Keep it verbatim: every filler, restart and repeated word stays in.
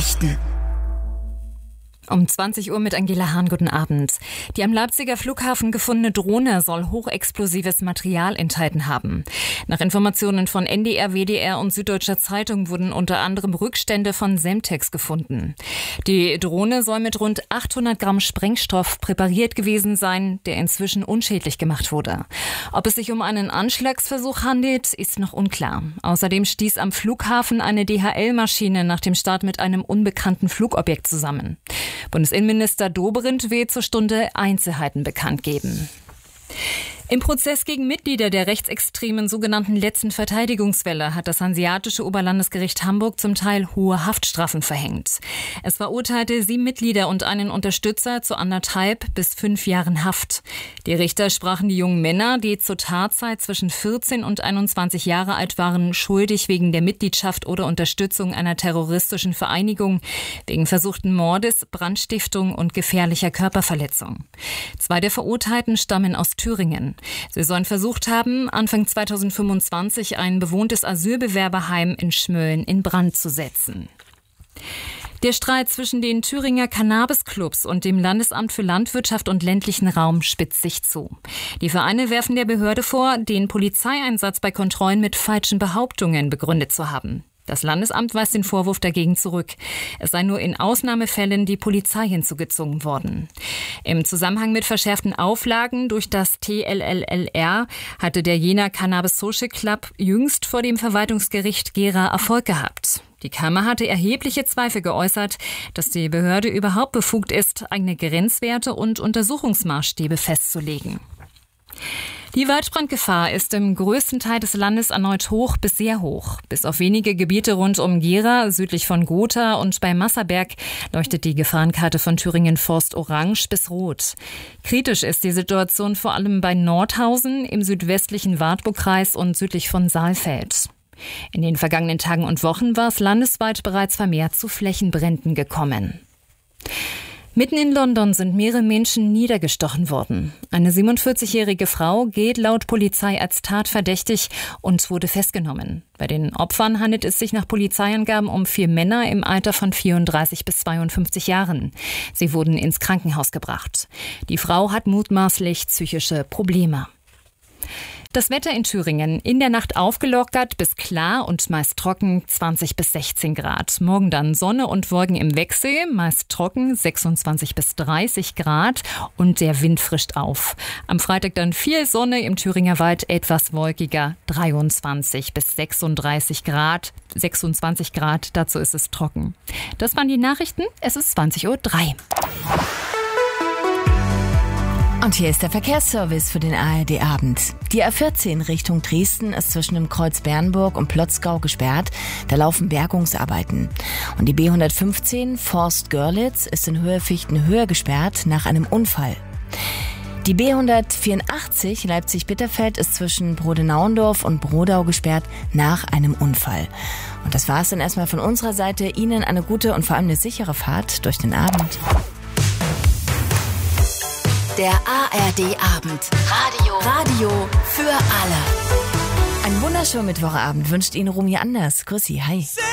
Nachrichten. Um zwanzig Uhr mit Angela Hahn, guten Abend. Die am Leipziger Flughafen gefundene Drohne soll hochexplosives Material enthalten haben. Nach Informationen von N D R, W D R und Süddeutscher Zeitung wurden unter anderem Rückstände von Semtex gefunden. Die Drohne soll mit rund achthundert Gramm Sprengstoff präpariert gewesen sein, der inzwischen unschädlich gemacht wurde. Ob es sich um einen Anschlagsversuch handelt, ist noch unklar. Außerdem stieß am Flughafen eine D H L-Maschine nach dem Start mit einem unbekannten Flugobjekt zusammen. Bundesinnenminister Dobrindt will zur Stunde Einzelheiten bekannt geben. Im Prozess gegen Mitglieder der rechtsextremen sogenannten letzten Verteidigungswelle hat das Hanseatische Oberlandesgericht Hamburg zum Teil hohe Haftstrafen verhängt. Es verurteilte sieben Mitglieder und einen Unterstützer zu anderthalb bis fünf Jahren Haft. Die Richter sprachen die jungen Männer, die zur Tatzeit zwischen vierzehn und einundzwanzig Jahre alt waren, schuldig wegen der Mitgliedschaft oder Unterstützung einer terroristischen Vereinigung, wegen versuchten Mordes, Brandstiftung und gefährlicher Körperverletzung. Zwei der Verurteilten stammen aus Thüringen. Sie sollen versucht haben, Anfang zweitausendfünfundzwanzig ein bewohntes Asylbewerberheim in Schmölln in Brand zu setzen. Der Streit zwischen den Thüringer Cannabis-Clubs und dem Landesamt für Landwirtschaft und ländlichen Raum spitzt sich zu. Die Vereine werfen der Behörde vor, den Polizeieinsatz bei Kontrollen mit falschen Behauptungen begründet zu haben. Das Landesamt weist den Vorwurf dagegen zurück. Es sei nur in Ausnahmefällen die Polizei hinzugezogen worden. Im Zusammenhang mit verschärften Auflagen durch das T L L L R hatte der Jena Cannabis Social Club jüngst vor dem Verwaltungsgericht Gera Erfolg gehabt. Die Kammer hatte erhebliche Zweifel geäußert, dass die Behörde überhaupt befugt ist, eigene Grenzwerte und Untersuchungsmaßstäbe festzulegen. Die Waldbrandgefahr ist im größten Teil des Landes erneut hoch bis sehr hoch. Bis auf wenige Gebiete rund um Gera, südlich von Gotha und bei Masserberg leuchtet die Gefahrenkarte von Thüringen Forst orange bis rot. Kritisch ist die Situation vor allem bei Nordhausen, im südwestlichen Wartburgkreis und südlich von Saalfeld. In den vergangenen Tagen und Wochen war es landesweit bereits vermehrt zu Flächenbränden gekommen. Mitten in London sind mehrere Menschen niedergestochen worden. Eine siebenundvierzigjährige Frau gilt laut Polizei als tatverdächtig und wurde festgenommen. Bei den Opfern handelt es sich nach Polizeiangaben um vier Männer im Alter von vierunddreißig bis zweiundfünfzig Jahren. Sie wurden ins Krankenhaus gebracht. Die Frau hat mutmaßlich psychische Probleme. Das Wetter in Thüringen: in der Nacht aufgelockert bis klar und meist trocken, zwanzig bis sechzehn Grad. Morgen dann Sonne und Wolken im Wechsel, meist trocken, sechsundzwanzig bis dreißig Grad und der Wind frischt auf. Am Freitag dann viel Sonne, im Thüringer Wald etwas wolkiger, dreiundzwanzig bis sechsunddreißig Grad. sechsundzwanzig Grad, dazu ist es trocken. Das waren die Nachrichten, es ist zwanzig Uhr drei. Und hier ist der Verkehrsservice für den A R D-Abend. Die A vierzehn Richtung Dresden ist zwischen dem Kreuz Bernburg und Plotzgau gesperrt. Da laufen Bergungsarbeiten. Und die B hundertfünfzehn Forst-Görlitz ist in Höhe Fichtenhöhe gesperrt nach einem Unfall. Die B hundertvierundachtzig Leipzig-Bitterfeld ist zwischen Brodenauendorf und Brodau gesperrt nach einem Unfall. Und das war es dann erstmal von unserer Seite. Ihnen eine gute und vor allem eine sichere Fahrt durch den Abend. Der A R D-Abend. Radio. Radio für alle. Einen wunderschönen Mittwochabend wünscht Ihnen Romy Anders. Grüß Sie, hi.